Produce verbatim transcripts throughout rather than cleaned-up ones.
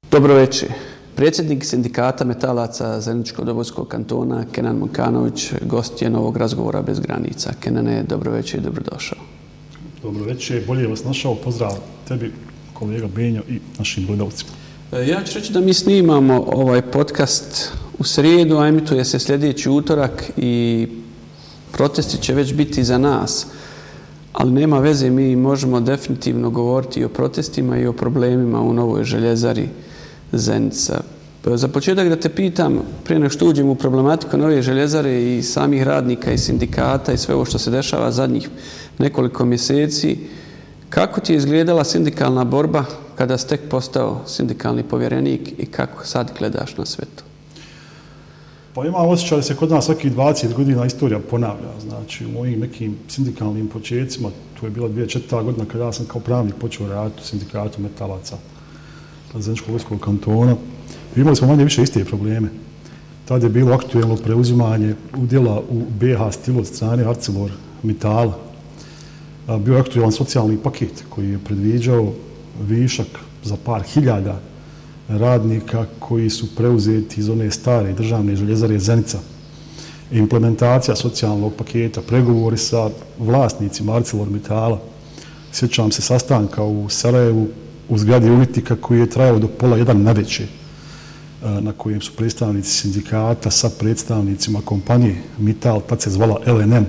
Dobro večer. Predsjednik sindikata metalaca Zeničko-Dobojskog kantona Kenan Mokanović gost je novog razgovora bez granica. Kenane, dobro večer i dobrodošao. Dobro večer, bolje vas našao. Pozdrav tebi, kolega Benjo i našim gledalcima. Ja ću reći da mi snimamo ovaj podcast u srijedu, a emituje se sljedeći utorak i protesti će već biti za nas. Ali nema veze, mi možemo definitivno govoriti i o protestima i o problemima u novoj željezari Zenica. Za početak da te pitam, prije nego što uđem u problematiku nove željezare i samih radnika i sindikata i sve ovo što se dešava zadnjih nekoliko mjeseci, kako ti je izgledala sindikalna borba kada si tek postao sindikalni povjerenik i kako sad gledaš na sve to? Pa imam osjećaj da se kod nas svakih dvadeset godina istorija ponavlja. Znači, u mojim nekim sindikalnim početcima, to je bila dvije tisuće četvrta godina kada ja sam kao pravnik počeo raditi u sindikatu metalaca Zeničko-Dobojskog kantona. Imali smo manje više iste probleme. Tad je bilo aktuelno preuzimanje udjela u B H stilu od strane ArcelorMittala. Bio je aktuelan socijalni paket koji je predviđao višak za par hiljada radnika koji su preuzeti iz one stare državne željezare Zenica. Implementacija socijalnog paketa, pregovori sa vlasnicima ArcelorMittala. Sjećam se sastanka u Sarajevu u zgradi Unitika koji je trajao do pola jedan navečer, na kojem su predstavnici sindikata sa predstavnicima kompanije Mittal, tad se zvala L N M,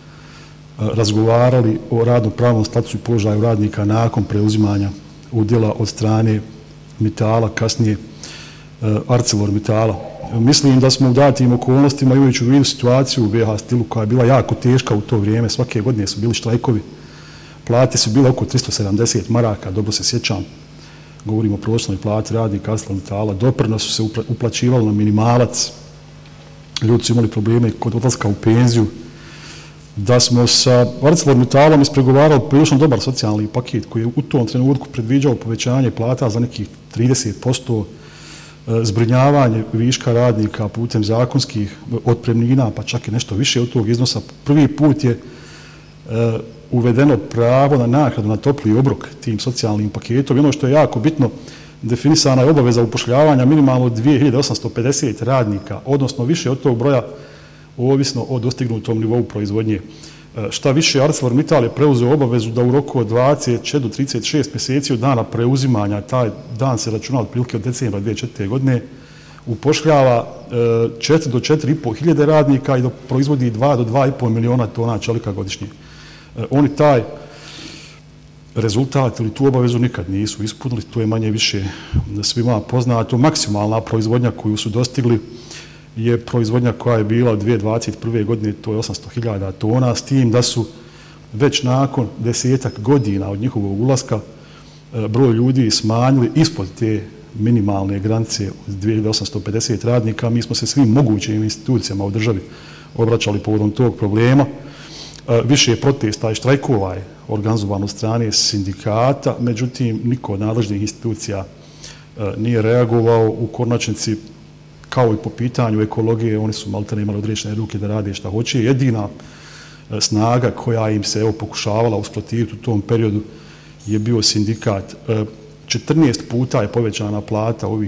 razgovarali o radno-pravnom statusu i položaju radnika nakon preuzimanja udjela od strane Mittala, kasnije ArcelorMittala. Mislim da smo u datim okolnostima, imajući u vidu situaciju u B H stilu koja je bila jako teška u to vrijeme, svake godine su bili štrajkovi, plate su bile oko tristo sedamdeset maraka, dobro se sjećam, govorimo o prosječnoj plati radnika ArcelorMittala, doprinosi su se uplaćivali na minimalac, ljudi su imali probleme kod odlaska u penziju, da smo sa ArcelorMittalom ispregovarali prilično dobar socijalni paket koji je u tom trenutku predviđao povećanje plata za nekih trideset posto, zbrinjavanje viška radnika putem zakonskih otpremnina, pa čak i nešto više od tog iznosa. Prvi put je uvedeno pravo na naknadu na topli obrok tim socijalnim paketom. I ono što je jako bitno, definisana je obaveza upošljavanja minimalno dvije hiljade osamsto pedeset radnika, odnosno više od tog broja ovisno o dostignutom nivou proizvodnje. Šta više, ArcelorMittal je preuzeo obavezu da u roku od dvadeset četiri do trideset šest mjeseci od dana preuzimanja, taj dan se računa otprilike od decembra dvije tisuće četvrte godine, upošljava četiri do četiri i pol hiljade radnika i da proizvodi dva do dva i pol miliona tona čelika godišnje. Oni taj rezultat ili tu obavezu nikad nisu ispunili, to je manje više svima poznato. Maksimalna proizvodnja koju su dostigli je proizvodnja koja je bila od dvije tisuće dvadeset prve godine, to je osamsto hiljada tona, s tim da su već nakon desetak godina od njihovog ulaska broj ljudi smanjili ispod te minimalne granice od dvije hiljade osamsto pedeset radnika. Mi smo se svim mogućim institucijama u državi obraćali povodom tog problema. Više je protesta i štrajkova je organizovan od strane sindikata, međutim, niko od nadležnih institucija nije reagovao. U konačnici, kao i po pitanju ekologije, oni su maltene imali odriješene ruke da rade šta hoće. Jedina snaga koja im se evo, pokušavala usprotiviti u tom periodu je bio sindikat. četrnaest puta je povećana plata u ovih